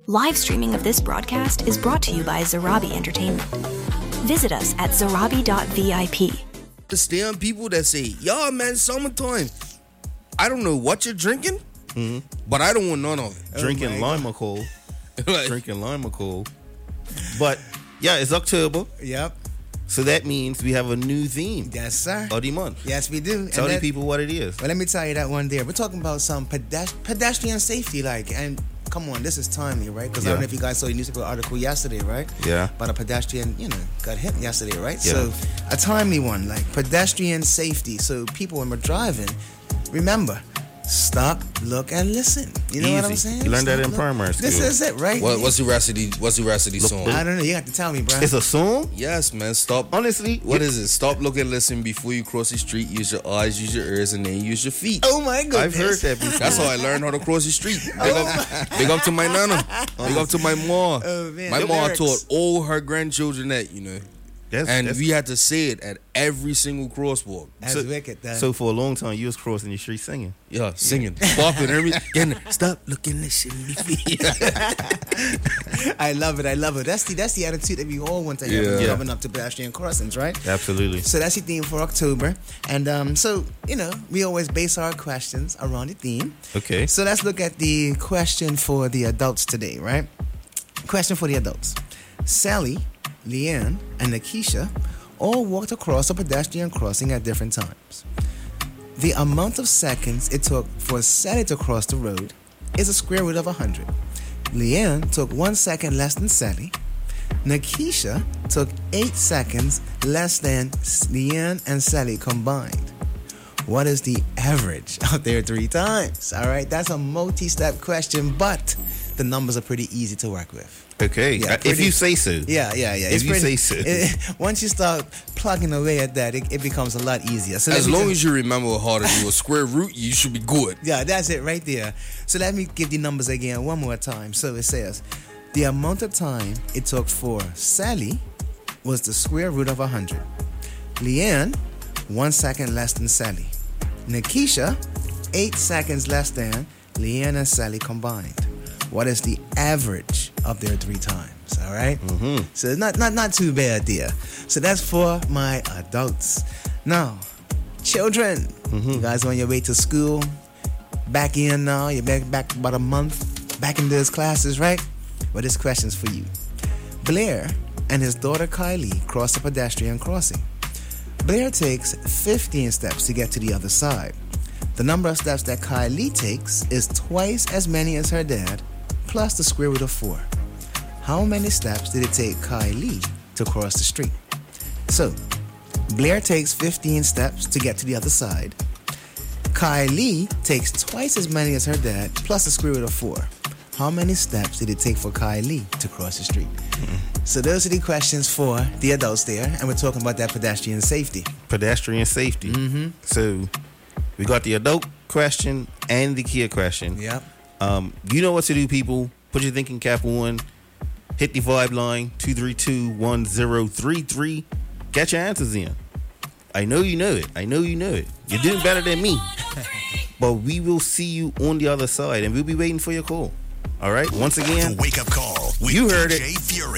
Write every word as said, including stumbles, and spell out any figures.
Live streaming of this broadcast is brought to you by Zarabi Entertainment. Visit us at zarabi dot v i p. Understand people that say, y'all, man, summertime. I don't know what you're drinking, mm-hmm. but I don't want none of it. Drinking oh lima cold. like, Drinking lima cold. But, yeah, it's October. Yep. So that means we have a new theme. Yes, sir. Of the month. Yes, we do. Tell and the that, people what it is. Well, let me tell you that one there. We're talking about some pedest- pedestrian safety, like, and come on, this is timely, right? Because yeah. I don't know if you guys saw the newspaper article yesterday, right? Yeah. About a pedestrian, you know, got hit yesterday, right? Yeah. So, a timely one, like pedestrian safety. So, people, when we're driving, remember, stop, look, and listen. You know Easy. what I'm saying? You learned stop, that in look. primary school. This is it, right? What, what's the rest of the What's the rest of the song? I don't know. You have to tell me, bro. It's a song? Yes, man. Stop. Honestly, what is it? Stop, look, and listen before you cross the street. Use your eyes, use your ears, and then use your feet. Oh my goodness! I've heard that before. That's how I learned how to cross the street. Big, up, big up to my nana. Big up to my mom. Oh, man. My The mom lyrics. taught all her grandchildren that, you know. That's, and that's, we had to say it at every single crosswalk. That's so, wicked. That. So for a long time, you was crossing the street singing. Yeah, singing, bopping, everything. Stop looking, listen, I love it. I love it. That's the that's the attitude that we all want to have Yeah. when we're Yeah. driving up to pedestrian crossings, right? Absolutely. So that's the theme for October, and um, so you know we always base our questions around the theme. Okay. So let's look at the question for the adults today, right? Question for the adults: Sally, Leanne, and Nakisha all walked across a pedestrian crossing at different times. The amount of seconds it took for Sally to cross the road is a square root of one hundred. Leanne took one second less than Sally. Nakisha took eight seconds less than Leanne and Sally combined. What is the average out there three times? All right, that's a multi-step question, but the numbers are pretty easy to work with. Okay, Yeah, uh, pretty- if you say so. Yeah, yeah, yeah. If you pretty- say so. it- once you start plugging away at that, it, it becomes a lot easier. So let As me long just- as you remember how to do a square root, you should be good. Yeah, that's it right there. So let me give the numbers again one more time. So it says, the amount of time it took for Sally was the square root of one hundred. Leanne, one second less than Sally. Nakisha, eight seconds less than Leanne and Sally combined. What is the average of their three times? All right? Mm-hmm. So not, not, not too bad there. So that's for my adults. Now, children, Mm-hmm. you guys on your way to school, back in now, you're back, back about a month, back in those classes, right? Well, this question's for you. Blair and his daughter Kylie cross a pedestrian crossing. Blair takes fifteen steps to get to the other side. The number of steps that Kylie takes is twice as many as her dad, plus the square root of four. How many steps did it take Kylie to cross the street? So, Blair takes fifteen steps to get to the other side. Kylie takes twice as many as her dad, plus the square root of four. How many steps did it take for Kylie to cross the street? Mm-hmm. So those are the questions for the adults there, and we're talking about that pedestrian safety. Pedestrian safety. Mm-hmm. So we got the adult question and the kid question. Yep. Um, you know what to do, people. Put your thinking cap on. Hit the vibe line, two three two, one zero three three. Get your answers in. I know you know it. I know you know it. You're doing better than me. But we will see you on the other side, and we'll be waiting for your call. All right? Once again, The Wake Up Call with you heard D J it. Fury.